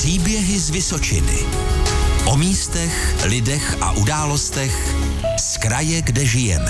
Příběhy z Vysočiny. O místech, lidech a událostech z kraje, kde žijeme.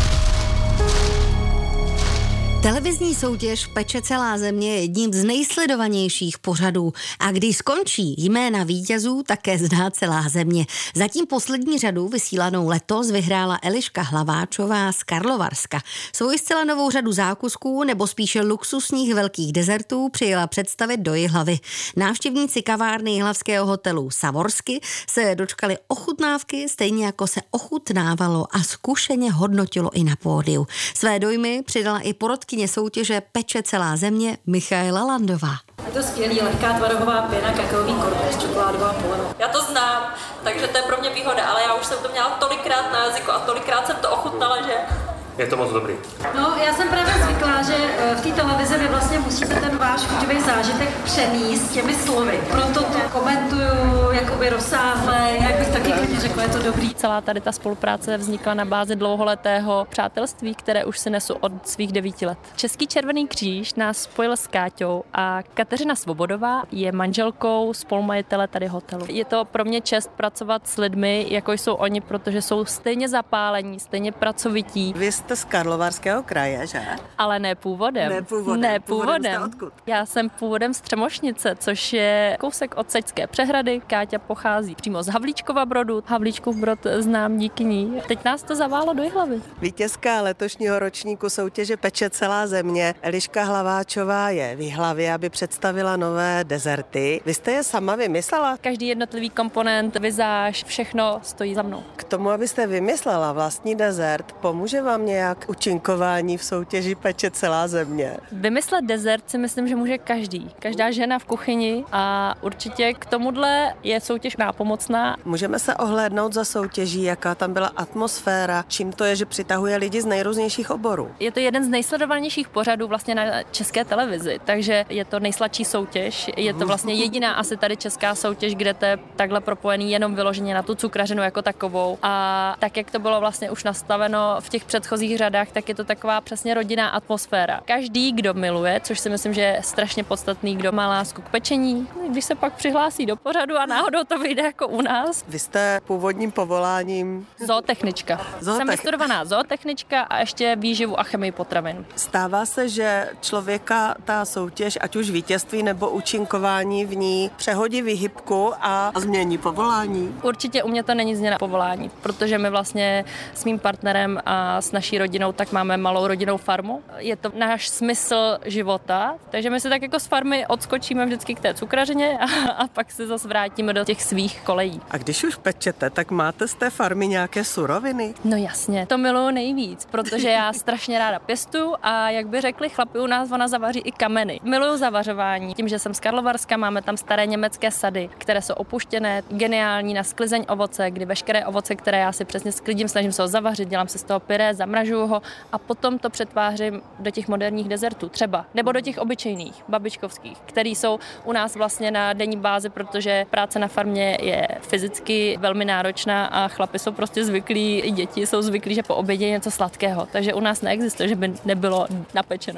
Televizní soutěž Peče celá země je jedním z nejsledovanějších pořadů a když skončí jména vítězů, také zná celá země. Zatím poslední řadu vysílanou letos vyhrála Eliška Hlaváčová z Karlovarska. Svoji zcela novou řadu zákusků nebo spíše luxusních velkých dezertů přijela představit do Jihlavy. Návštěvníci kavárny jihlavského hotelu Savorsky se dočkali ochutnávky, stejně jako se ochutnávalo a zkušeně hodnotilo i na pódiu. Své dojmy přidala i porodkyně soutěže Peče celá země Michaela Landová. Je to skvělý, lehká tvarohová pěna, kakaový korbes, čokoládová polena. Já to znám, takže to je pro mě výhoda, ale já už jsem to měla tolikrát na jazyku a tolikrát jsem to ochutnala, že... Je to moc dobrý. No, já jsem právě zvyklá, že v té televizi vy vlastně musíte ten váš chuťový zážitek přenést těmi slovy. Proto to komentuju jakoby rozsáhle, jak bych taky klidně řekla, je to dobrý. Celá tady ta spolupráce vznikla na bázi dlouholetého přátelství, které už si nesu od svých 9 let. Český Červený kříž nás spojil s Káťou a Kateřina Svobodová je manželkou spolumajitele tady hotelu. Je to pro mě čest pracovat s lidmi, jako jsou oni, protože jsou stejně zapálení, stejně pracovití. Vy jste z Karlovarského kraje, že? Ale ne původem. Ne původem. Jste odkud? Já jsem původem z Třemošnice, což je kousek od Saďské přehrady. Káťa pochází přímo z Havlíčkova Brodu. Havlíčkův Brod znám díky ní. Teď nás to zaválo do Jihlavy. Vítězka letošního ročníku soutěže Peče celá země Eliška Hlaváčová je v Jihlavě, aby představila nové dezerty. Vy jste je sama vymyslela? Každý jednotlivý komponent, vizáž, všechno stojí za mnou. K tomu, abyste vymyslela vlastní dezert, pomůže vám nějak účinkování v soutěži Peče celá země? Vymyslet dezert si myslím, že může každý. Každá žena v kuchyni a určitě k tomuhle je soutěž nápomocná. Můžeme se ohlédnout za soutěží, jaká tam byla atmosféra, čím to je, že přitahuje lidi z nejrůznějších oborů. Je to jeden z nejsledovanějších pořadů vlastně na České televizi, takže je to nejsladší soutěž. Je to vlastně jediná asi tady česká soutěž, kde to je takhle propojený jenom vyloženě na tu cukrařinu jako takovou. A tak, jak to bylo vlastně už nastaveno v těch předchozích řadách, tak je to taková přesně rodinná atmosféra. Každý, kdo miluje, což si myslím, že je strašně podstatný, kdo má lásku k pečení, když se pak přihlásí do pořadu a náhodou to vyjde jako u nás. Vy jste původním povoláním Zootechnička. Jsem vystudovaná zootechnička a ještě výživu a chemii potravin. Stává se, že člověka ta soutěž, ať už vítězství nebo účinkování v ní, přehodí výhybku a změní povolání? Určitě u mě to není změna povolání, protože my vlastně s mým partnerem a s naší rodinou tak máme malou rodinnou farmu. Je to náš smysl života, takže my se tak jako z farmy odskočíme vždycky k té cukrařině a pak se zase vrátíme do těch svých kolejí. A když už pečete, tak máte z té farmy nějaké suroviny? No jasně, to miluju nejvíc, protože já strašně ráda pěstuju a jak by řekli chlapi u nás, ona zavaří i kameny. Miluju zavařování, tím, že jsem z Karlovarska, máme tam staré německé sady, které jsou opuštěné, geniální na sklizeň ovoce, kdy veškeré ovoce, které já si přesně sklidím, snažím se ho zavařit, dělám si z toho pyré, zamražuju ho a potom to přetvářím do těch moderních dezertů třeba, nebo do těch obyčejných, babičkovských, které jsou u nás vlastně na denní bázi, protože práce na farmě je fyzicky velmi náročná a chlapi jsou prostě zvyklí, i děti jsou zvyklí, že po obědě je něco sladkého, takže u nás neexistuje, že by nebylo napečeno.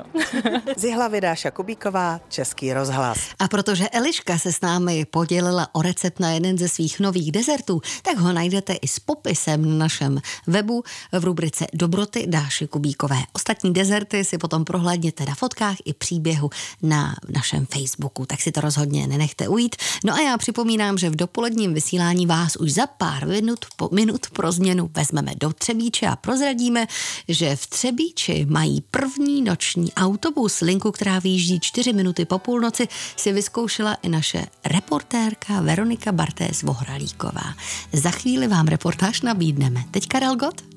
Z Jihlavy Dáša Kubíková, Český rozhlas. A protože Eliška se s námi podělila o recept na jeden ze svých nových dezertů, tak ho najdete i s popisem na našem webu v rubrice Dobroty Dáši Kubíkové. Ostatní dezerty si potom prohlédněte na fotkách i příběhu na našem Facebooku, tak si to rozhodně nenechte ujít. No a já připomínám, že v dopoledním vysílání vás už za pár minut pro změnu vezmeme do Třebíče a prozradíme, že v Třebíči mají první noční autobus. Linku, která vyjíždí 4 minuty po půlnoci, si vyzkoušela i naše reportérka Veronika Bartés Vohralíková. Za chvíli vám reportáž nabídneme. Teď Karel Gott.